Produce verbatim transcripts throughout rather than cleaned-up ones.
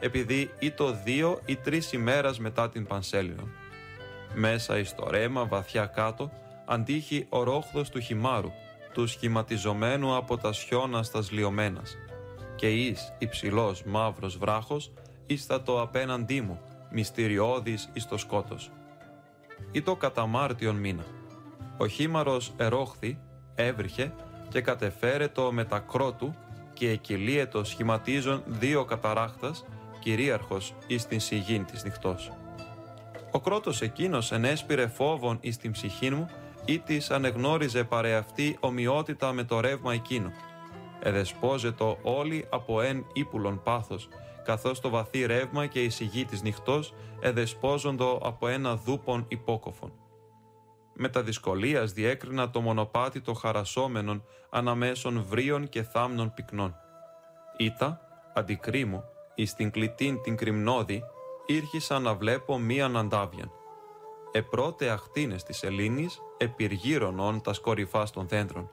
επειδή ήτο δύο ή τρεις ημέρας μετά την Πανσέλινον. Μέσα εις το ρέμα βαθιά κάτω αντήχει ο ρόχδος του χυμάρου, του σχηματιζομένου από τα σιώνα στα σλιωμένας, και εις υψηλός μαύρος βράχος εις το απέναντί μου, μυστηριώδης εις το σκότος. Ήτο κατά Μάρτιον μήνα. Ο χήμαρος ερόχθη, έβριχε και κατεφέρετο με τα κρότου και εκυλίετο σχηματίζον δύο καταράχτας, κυρίαρχος εις την σιγήν της νυχτός. Ο κρότος εκείνος ενέσπηρε φόβον εις την ψυχήν μου, ή της ανεγνώριζε παρεαυτή ομοιότητα με το ρεύμα εκείνο. Εδεσπόζετο όλοι από εν ύπουλον πάθος, καθώς το βαθύ ρεύμα και η σιγή της νυχτός εδεσπόζοντο από ένα δούπον υπόκοφον. Με τα δυσκολίας διέκρινα το μονοπάτι το χαρασόμενον αναμέσων βρίων και θάμνων πυκνών. Ήτα, αντικρίμου, εις την κλητήν την κρυμνώδη, ήρχισα να βλέπω μίαν αντάβιαν. Επρώτε αχτίνες της σελήνης, επιργύρωνον τα κορυφάς των δέντρων.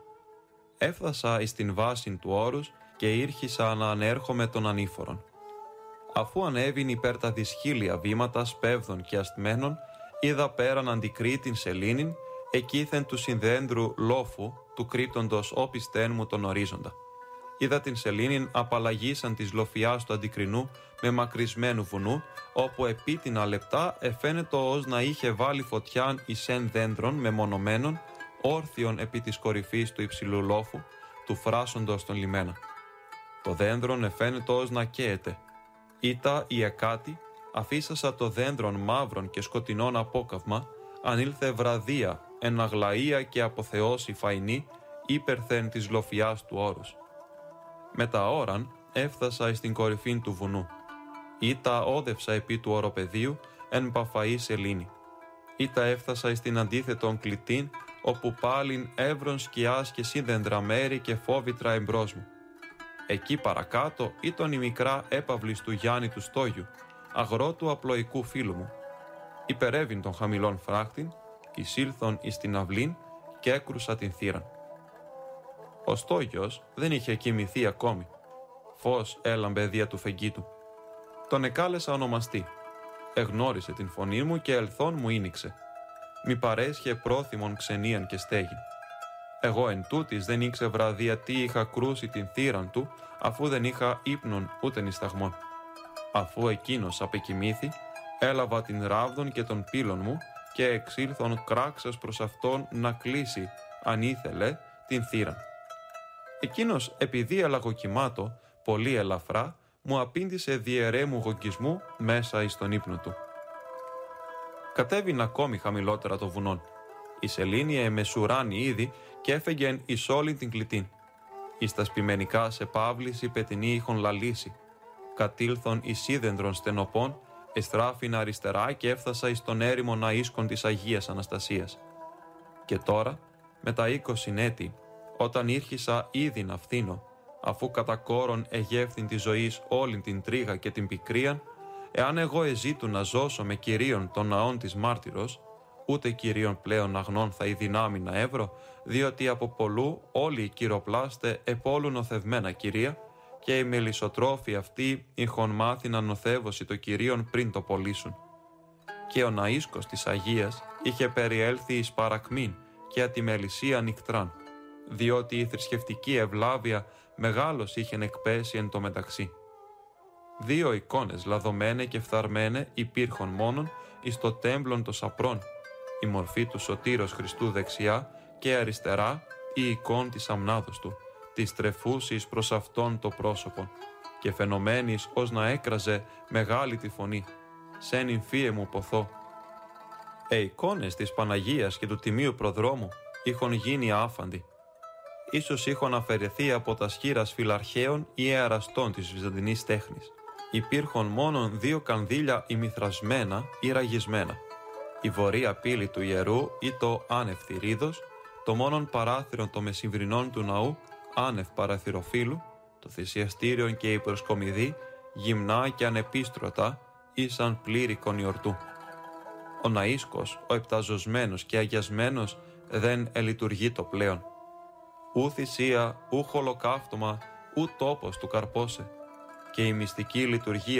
Έφτασα εις την βάσιν του όρους και ήρχισα να ανέρχομαι των ανήφορων. Αφού ανέβην υπέρ τα δυσχύλια βήματα σπέβδων και αστμένων, είδα πέραν αντικρεί την σελήνην, εκείθεν του συνδέντρου λόφου, του κρύπτοντος όπιστέν μου τον ορίζοντα. Είδα την σελήνην απαλλαγήσαν της λοφιάς του αντικρινού με μακρισμένου βουνού, όπου επίτινα λεπτά εφαίνετο ως να είχε βάλει φωτιάν εις εν δέντρων μεμονωμένων, όρθιον επί της κορυφής του υψηλού λόφου, του φράσοντος τον λιμένα. Το δένδρον εφαίνετο ως να καίεται. Ήτα η εκάτη, αφήσασα το δένδρον μαύρον και σκοτεινόν απόκαυμα, ανήλθε βραδία, εν αγλαία και αποθεώσει φαϊνή, ύπερθεν της λοφιάς του όρους. Με τα ώραν έφτασα εις την κορυφήν του βουνού. Ήτα όδευσα επί του οροπεδίου εν παφαή σελήνη. Ήτα έφτασα εις την αντίθετον κλητήν, όπου πάλιν εύρων σκιάς και σύνδεντρα μέρη και φόβητρα εμπρός μου. Εκεί παρακάτω ήταν η μικρά έπαυλης του Γιάννη του Στόγιου, αγρότου απλοϊκού φίλου μου. Υπερεύειν των χαμηλών φράχτην, εισήλθον εις την αυλήν και έκρουσα την θύραν. Ο Στόγιος δεν είχε κοιμηθεί ακόμη. Φως έλαμπε δια του φεγγί του. Τον εκάλεσα ονομαστή. Εγνώρισε την φωνή μου και ελθόν μου ίνιξε. Μη παρέσχε πρόθυμον ξενίαν και στέγην. Εγώ εν τούτης δεν ήξε βραδία τι είχα κρούσει την θύραν του, αφού δεν είχα ύπνον ούτε νησταγμόν. Αφού εκείνος απεκοιμήθη, έλαβα την ράβδον και τον πύλων μου και εξήλθον κράξας προς αυτόν να κλείσει, αν ήθελε, την θύραν. Εκείνος, επειδή αλλαγοκοιμάτω, πολύ ελαφρά, μου απήντησε διαιρέμου γογγισμού μέσα εις τον ύπνο του. Κατέβην ακόμη χαμηλότερα το βουνόν. Η σελήνη εμεσουράνει ήδη και έφεγγεν εις όλην την κλητήν. Εις τα σπημενικά σε παύληση πετεινή είχον λαλήσει. Κατήλθον εις σίδεντρων στενοπών, εστράφην αριστερά και έφτασα εις τον έρημον ναΐσκον της Αγίας Αναστασίας. Και τώρα, με τα είκοσιν έτη, όταν ήρχισα ήδη να φθήνω, αφού κατά κόρον εγεύθην τη ζωής όλην την τρίγα και την πικρίαν, εάν εγώ εζήτου να ζώσω με Κυρίον των ναών της μάρτυρος, ούτε Κυρίον πλέον αγνών θα η δυνάμει να έβρω, διότι από πολλού όλοι οι κυροπλάστε επόλουν οθευμένα Κυρία, και οι μελισσοτρόφοι αυτοί είχον μάθει να νοθεύωση το Κυρίον πριν το πωλήσουν. Και ο ναΐσκος της Αγίας είχε περιέλθει εις παρακμήν και ατιμελισσία νυχτράν, διότι η θρησκευτική ευλάβεια μεγάλος είχεν εκπέσει εν το μεταξύ. Δύο εικόνες λαδωμένε και φθαρμένε υπήρχον μόνον εις το τέμπλον των σαπρών, η μορφή του Σωτήρος Χριστού δεξιά και αριστερά η εικόν της αμνάδος του, της τρεφούσης προς αυτόν το πρόσωπον, και φαινομένης ως να έκραζε μεγάλη τη φωνή, «Σεν υμφίε μου ποθώ». Ε εικόνες της Παναγίας και του Τιμίου Προδρόμου είχον γίνει άφαντοι. Ίσως είχον αφαιρεθεί από τα σχήρας φυλαρχαίων ή αεραστών της βυζαντινής τέχνης. Υπήρχον μόνον δύο κανδύλια ημιθρασμένα ή ραγισμένα. Η βορεία πύλη του ιερού ή το άνευ θηρίδος, το μόνον παράθυρο των μεσημβρινών του ναού άνευ παραθυροφύλου, το θυσιαστήριον και η προσκομιδή γυμνά και ανεπίστρωτα ήσαν πλήρικον ιορτού. Ο ναΐσκος, ο επταζωσμένος και αγιασμένος δεν ελειτουργεί το πλέον. Ου θυσία, ου χολοκαύτωμα, ου τόπος του καρπόσε, και η μυστική λειτουργία